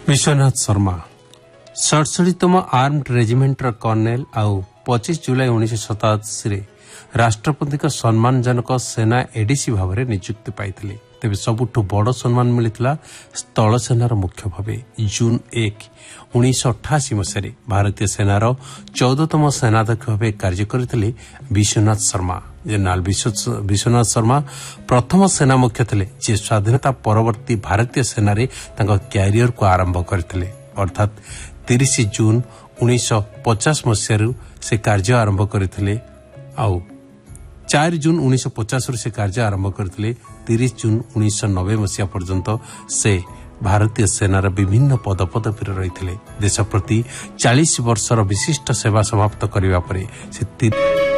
Vishwanath Sharma 67तम armed रेजिमेंटर Karnel आउ 25 जुलाई 1987 राष्ट्रपति सम्मानजनक सेना एडीसी भाव में नियुक्ति पाई। तेज सबुठ बड़ सम्मान मिलता स्थल सेनार मुख्य भाव जून 1 1988 मसीह भारतीय सेनार 14तम सेनाध्यक्ष भाव कार्य करते विश्वनाथ शर्मा। जनरल विश्वनाथ शर्मा प्रथम सेना मुख्य थे जे स्वाधीनता परवर्ती भारतीय सेना क्यारियर को आरंभ करते अर्थात 30 जून 1950 मसीह से कार्य आरंभ करते 4 जून 1950 से कार्य आरंभ करते 30 जून 1990 मसीहा पर्यंत से भारतीय सेनार विभिन्न पदपदवी रही देश प्रति 40 वर्षर विशिष्ट सेवा समाप्त करने पर से